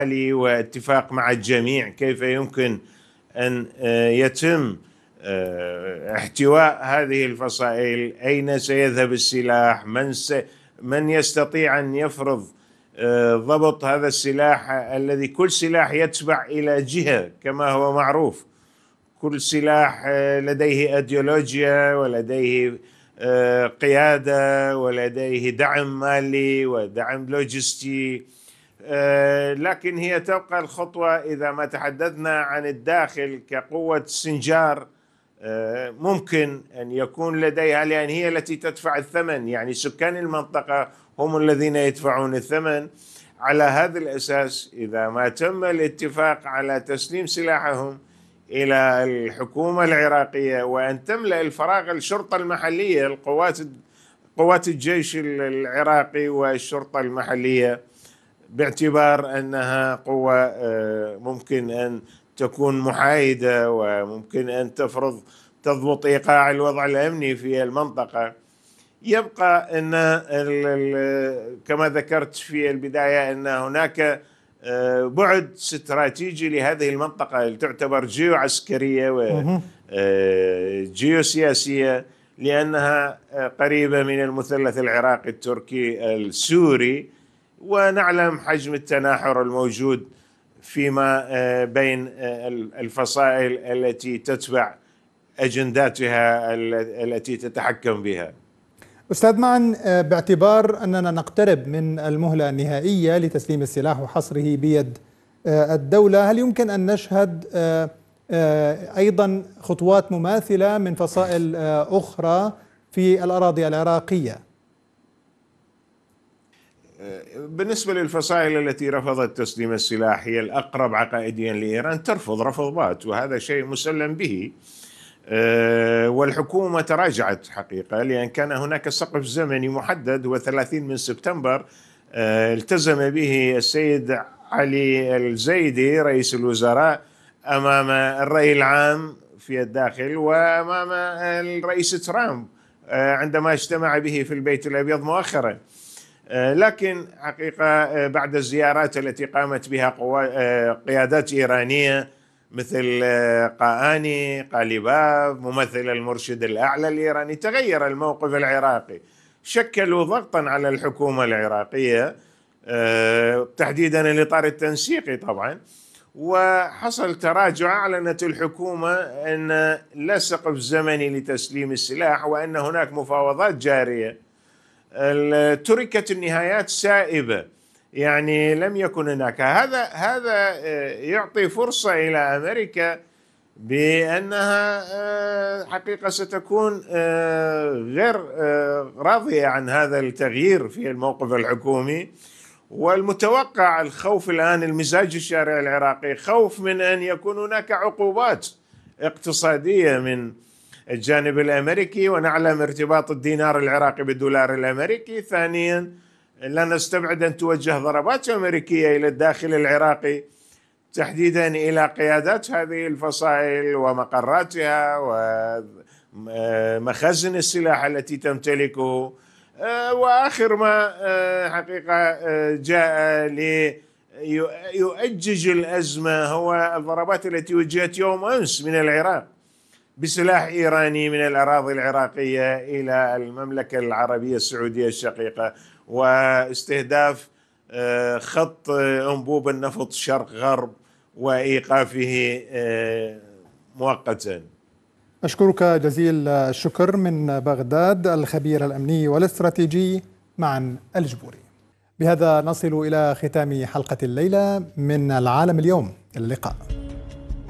واتفاق مع الجميع كيف يمكن أن يتم احتواء هذه الفصائل، أين سيذهب السلاح، من يستطيع أن يفرض ضبط هذا السلاح الذي كل سلاح يتبع إلى جهة كما هو معروف. كل سلاح لديه أيديولوجيا ولديه قيادة ولديه دعم مالي ودعم لوجستي، لكن هي تبقى الخطوة إذا ما تحدثنا عن الداخل كقوة سنجار ممكن أن يكون لديها، لأن هي التي تدفع الثمن، يعني سكان المنطقة هم الذين يدفعون الثمن. على هذا الأساس إذا ما تم الاتفاق على تسليم سلاحهم إلى الحكومة العراقية وأن تملأ الفراغ الشرطة المحلية، قوات الجيش العراقي والشرطة المحلية، باعتبار أنها قوة ممكن أن تكون محايدة وممكن أن تضبط إيقاع الوضع الأمني في المنطقة، يبقى أن كما ذكرت في البداية أن هناك بعد استراتيجي لهذه المنطقة اللي تعتبر جيو عسكرية وجيو سياسية، لأنها قريبة من المثلث العراقي التركي السوري، ونعلم حجم التناحر الموجود فيما بين الفصائل التي تتبع أجنداتها التي تتحكم بها. أستاذ معن، باعتبار أننا نقترب من المهلة النهائية لتسليم السلاح وحصره بيد الدولة، هل يمكن أن نشهد أيضا خطوات مماثلة من فصائل أخرى في الأراضي العراقية؟ بالنسبة للفصائل التي رفضت تسليم السلاح، هي الأقرب عقائديا لإيران ترفض رفض بات، وهذا شيء مسلم به. والحكومة تراجعت حقيقة، لأن كان هناك سقف زمني محدد هو 30 من سبتمبر التزم به السيد علي الزيدي رئيس الوزراء أمام الرأي العام في الداخل وأمام الرئيس ترامب عندما اجتمع به في البيت الأبيض مؤخرا. لكن حقيقة بعد الزيارات التي قامت بها قيادات إيرانية مثل قاآني، قاليباف، ممثل المرشد الأعلى الإيراني، تغير الموقف العراقي، شكلوا ضغطا على الحكومة العراقية تحديدا الإطار التنسيقي طبعا، وحصل تراجع. أعلنت الحكومة أن لا سقف زمني لتسليم السلاح وأن هناك مفاوضات جارية. تركت النهايات سائبة، يعني لم يكن هناك هذا يعطي فرصة إلى أمريكا بأنها حقيقة ستكون غير راضية عن هذا التغيير في الموقف الحكومي. والمتوقع الخوف الآن المزاج الشارع العراقي خوف من أن يكون هناك عقوبات اقتصادية من الجانب الأمريكي، ونعلم ارتباط الدينار العراقي بالدولار الأمريكي. ثانيا لا نستبعد أن توجه ضربات أمريكية إلى الداخل العراقي تحديدا إلى قيادات هذه الفصائل ومقراتها ومخازن السلاح التي تمتلكه. وآخر ما حقيقة جاء ليؤجج الأزمة هو الضربات التي وجهت يوم أمس من العراق بسلاح إيراني من الأراضي العراقية إلى المملكة العربية السعودية الشقيقة، واستهداف خط أنبوب النفط شرق غرب وإيقافه مؤقتا. أشكرك جزيل الشكر من بغداد الخبير الأمني والاستراتيجي معن الجبوري. بهذا نصل إلى ختام حلقة الليلة من العالم اليوم. اللقاء.